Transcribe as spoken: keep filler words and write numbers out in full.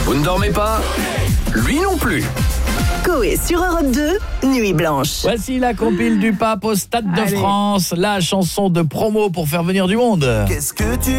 Vous ne dormez pas ? Lui non plus. Coé sur Europe deux, Nuit Blanche. Voici la compile du pape au Stade de Allez. France, la chanson de promo pour faire venir du monde. Qu'est-ce que tu